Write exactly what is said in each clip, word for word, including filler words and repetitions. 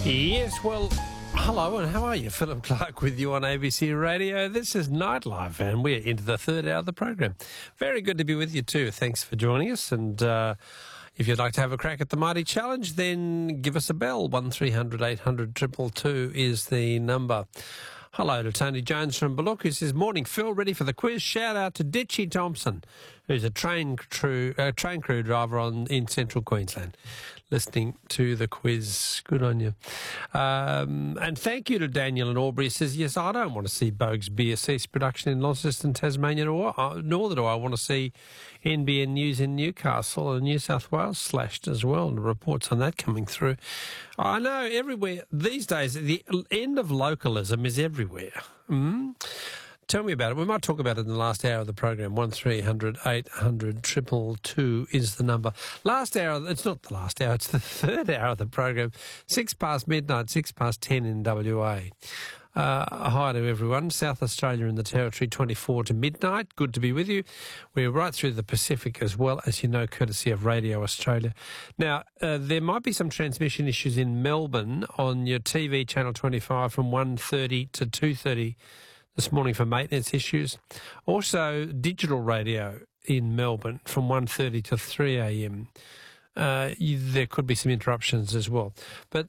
Yes, well, hello and how are you? Philip Clark with you on A B C Radio. This is Nightlife and we're into the third hour of the program. Very good to be with you too. Thanks for joining us. And uh, if you'd like to have a crack at the Mighty Challenge, then give us a bell. one three hundred eight hundred two two two is the number. Hello to Tony Jones from Ballook, who says, morning, Phil, ready for the quiz? Shout out to Ditchy Thompson, who's a train crew, uh, train crew driver on in central Queensland, listening to the quiz. Good on you. Um, and thank you to Daniel in Albury. He says, yes, I don't want to see Boag's beer cease production in Launceston, Tasmania, nor, uh, nor do I want to see N B N News in Newcastle and New South Wales slashed as well, and reports on that coming through. I know everywhere these days, the end of localism is everywhere. Mm? Tell me about it. We might talk about it in the last hour of the program. one three hundred eight hundred two two two is the number. Last hour, it's not the last hour, it's the third hour of the program. Six past midnight, six past ten in W A. Uh, hi to everyone. South Australia and the Territory, twenty-four to midnight. Good to be with you. We're right through the Pacific as well, as you know, courtesy of Radio Australia. Now, uh, there might be some transmission issues in Melbourne on your T V channel twenty-five from one thirty to two thirty this morning for maintenance issues. Also, digital radio in Melbourne from one thirty to three a m Uh, you, there could be some interruptions as well. But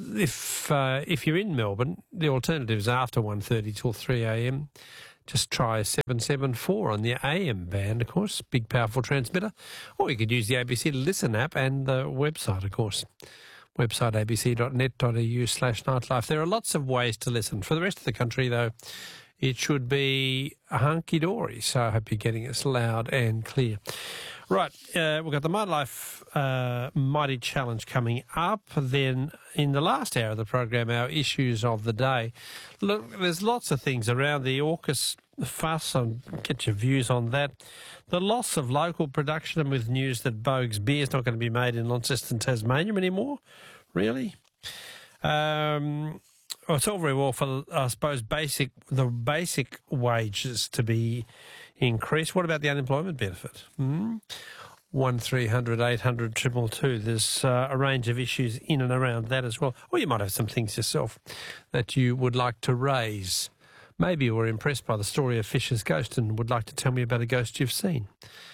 if uh, if you're in Melbourne, the alternative is after one thirty till three a m. Just try seven seven four on the A M band, of course, big powerful transmitter. Or you could use the A B C Listen app and the website, of course. Website a b c dot net dot a u slash nightlife. There are lots of ways to listen. For the rest of the country, though, it should be hunky-dory, so I hope you're getting us loud and clear. Right, uh, we've got the Mighty Life uh, Mighty Challenge coming up. Then in the last hour of the program, our issues of the day. Look, there's lots of things around the AUKUS fuss, and get your views on that. The loss of local production, and with news that Boag's beer is not going to be made in Launceston, Tasmania anymore. Really? Um... Well, it's all very well for, I suppose, basic the basic wages to be increased. What about the unemployment benefit? Hmm? one three hundred eight hundred two two two. There's uh, a range of issues in and around that as well. Or you might have some things yourself that you would like to raise. Maybe you were impressed by the story of Fisher's Ghost and would like to tell me about a ghost you've seen.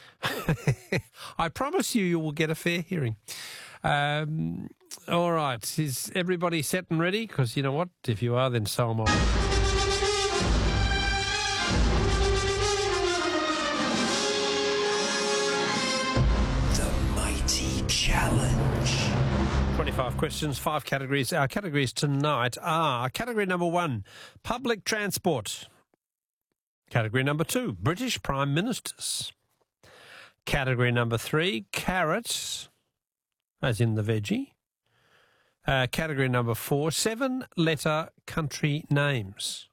I promise you, you will get a fair hearing. Um, all right, is everybody set and ready? Because you know what? If you are, then so am I. The Mighty Challenge. twenty-five questions, five categories. Our categories tonight are category number one, public transport. Category number two, British Prime Ministers. Category number three, carrots, as in the veggie. Uh, category number four, seven-letter country names.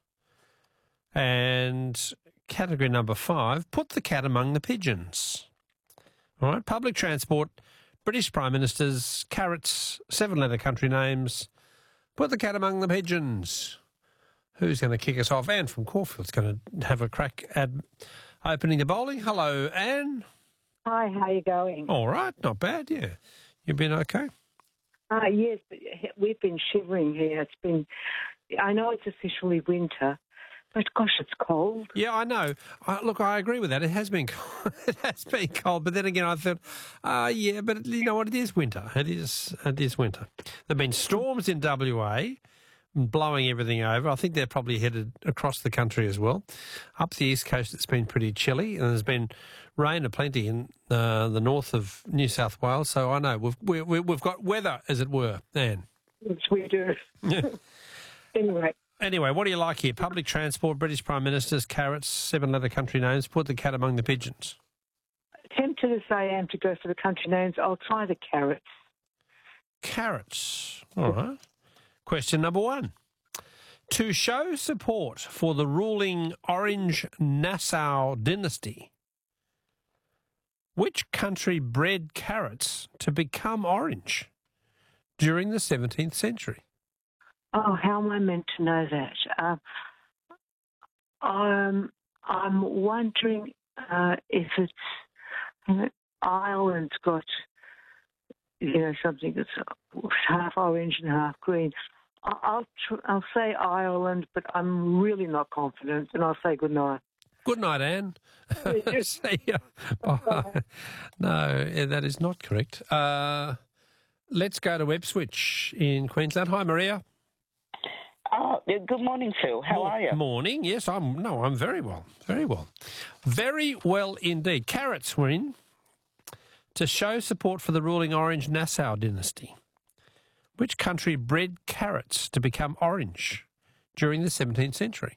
And category number five, put the cat among the pigeons. All right, public transport, British Prime Ministers, carrots, seven-letter country names, put the cat among the pigeons. Who's going to kick us off? Anne from Caulfield's going to have a crack at opening the bowling. Hello, Anne. Hi, how are you going? All right, not bad, yeah. You've been okay? Uh, yes, we've been shivering here. It's been, I know it's officially winter, but gosh, it's cold. Yeah, I know. I, look, I agree with that. It has been cold. It has been cold, but then again, I thought, uh, yeah, but you know what? It is winter. It is, it is winter. There have been storms in W A, blowing everything over. I think they're probably headed across the country as well. Up the east coast, it's been pretty chilly, and there's been rain aplenty in uh, the north of New South Wales. So I know we've we, we, we've got weather, as it were, Anne. Yes, we do. Yeah. Anyway. Anyway, what do you like here? Public transport, British Prime Ministers, carrots, seven-letter country names. Put the cat among the pigeons. Tempted as I am to go for the country names, I'll try the carrots. Carrots. All right. Question number one. To show support for the ruling Orange Nassau dynasty, which country bred carrots to become orange during the seventeenth century? Oh, how am I meant to know that? Uh, um, I'm wondering uh, if it's uh, Ireland's got, you know, something that's half half orange and half green. I- I'll tr- I'll say Ireland, but I'm really not confident, and I'll say good night. Good night, Anne. See ya. Oh, no, yeah, that is not correct. Uh, let's go to Ipswich in Queensland. Hi, Maria. Oh, yeah, good morning, Phil. How Mo- are you? Morning. Yes, I'm. No, I'm very well. Very well. Very well indeed. Carrots were in to show support for the ruling Orange Nassau dynasty. Which country bred carrots to become orange during the seventeenth century?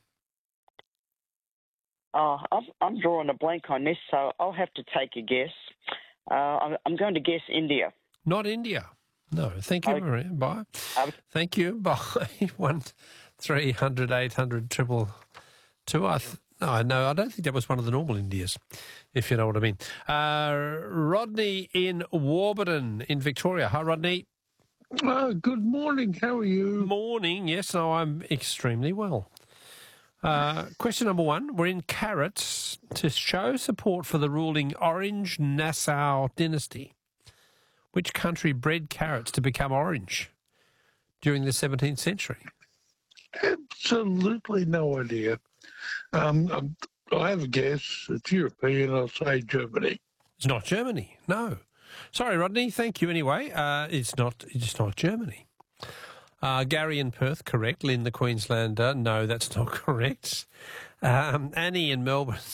Oh, I'm, I'm drawing a blank on this, so I'll have to take a guess. Uh, I'm, I'm going to guess India. Not India. No. Thank you, Okay. Maria. Bye. Um, Thank you. Bye. One, three hundred, eight hundred, triple two. I th- no, no, I don't think that was one of the normal Indias, if you know what I mean. Uh, Rodney in Warburton in Victoria. Hi, Rodney. Oh, good morning. How are you? Morning. Yes, no, I'm extremely well. Uh, question number one. We're in carrots to show support for the ruling Orange Nassau dynasty. Which country bred carrots to become orange during the seventeenth century? Absolutely no idea. Um, um, I have a guess. It's European. I'll say Germany. It's not Germany. No. Sorry, Rodney. Thank you anyway. Uh, it's not. It's not Germany. Uh, Gary in Perth, correct. Lynn, the Queenslander, no, that's not correct. Um, Annie in Melbourne